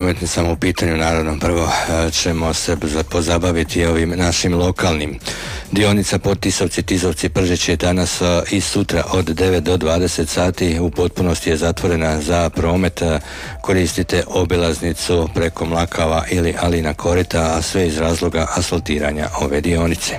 prometni sam u pitanju, naravno prvo ćemo se pozabaviti ovim našim lokalnim. Dionica Podtisovci, Tizovci, Pržić je danas i sutra od 9 do 20 sati u potpunosti je zatvorena za promet. Koristite obilaznicu preko Mlakava ili Alina Korita, a sve iz razloga asfaltiranja ove dionice.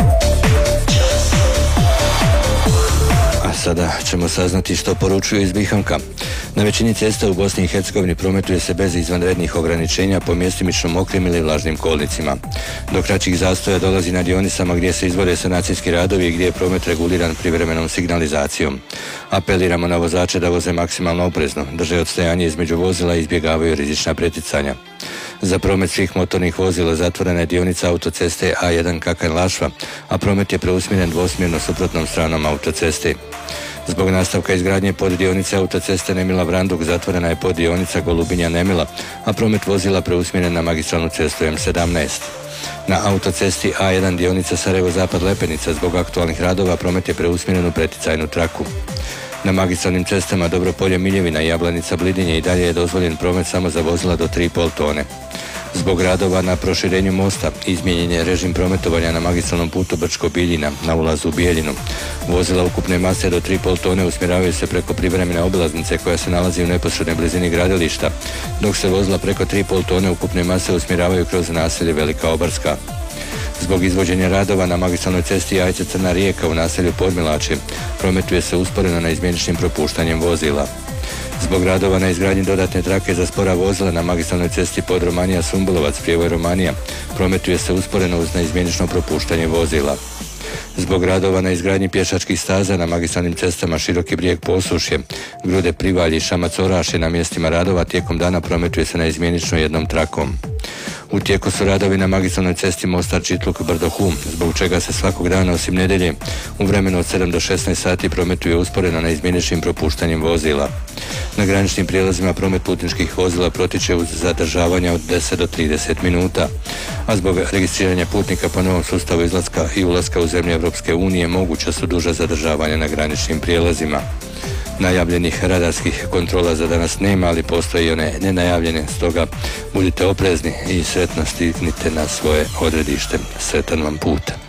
Sada ćemo saznati što poručuju iz Bihamka. Na većini cesta u Bosni i Hercegovini prometuje se bez izvanrednih ograničenja po mjestimično mokrim ili vlažnim kolnicima. Do kraćih zastoja dolazi na dionicama gdje se izvode sanacijski radovi i gdje je promet reguliran privremenom signalizacijom. Apeliramo na vozače da voze maksimalno oprezno, drže odstajanje između vozila i izbjegavaju rizična preticanja. Za promet svih motornih vozila zatvorena je dionica autoceste A1 Kakan-Lašva, a promet je preusmjeren dvosmjerno suprotnom stranom autoceste. Zbog nastavka izgradnje poddionice autoceste Nemila-Branduk zatvorena je poddionica Golubinja-Nemila, a promet vozila preusmjeren na magistralnu cestu M17. Na autocesti A1 dionica Sarajevo-Zapad-Lepenica zbog aktualnih radova promet je preusmjeren u preticajnu traku. Na magistralnim cestama Dobropolje-Miljevina i Jablanica-Blidinje i dalje je dozvoljen promet samo za vozila do 3,5 tone. Zbog radova na proširenju mosta izmijenjen je režim prometovanja na magistralnom putu Brčko-Biljina na ulazu u Bijeljinu. Vozila ukupne mase do 3,5 tone usmjeravaju se preko privremene obilaznice koja se nalazi u neposrednoj blizini gradilišta, dok se vozila preko 3,5 tone ukupne mase usmjeravaju kroz naselje Velika Obarska. Zbog izvođenja radova na magistralnoj cesti Jajce-Crna Rijeka u naselju Podmilače prometuje se usporeno na izmjeničnim propuštanjem vozila. Zbog radova na izgradnji dodatne trake za spora vozila na magistralnoj cesti Podromanija-Sumbulovac, Prijevoj Romanija, prometuje se usporeno uz neizmjenično propuštanje vozila. Zbog radova na izgradnji pješačkih staza na magistralnim cestama Široki Brijeg Posušje, Grude Privalji i Šamac-Orašje na mjestima radova tijekom dana prometuje se neizmjenično jednom trakom. U tijeku su radovi na magistralnoj cesti Mostar-Čitluk-Brdo-Hum, zbog čega se svakog dana osim nedjelje u vremenu od 7 do 16 sati prometuje usporeno neizmjeničnim propuštanjem vozila. Na graničnim prijelazima promet putničkih vozila protiče uz zadržavanja od 10 do 30 minuta, a zbog registriranja putnika po novom sustavu izlaska i ulaska u zemlje Europske unije moguća su duža zadržavanja na graničnim prijelazima. Najavljenih radarskih kontrola za danas nema, ali postoje i one nenajavljene, stoga budite oprezni i sretno stignite na svoje odredište. Sretan vam put.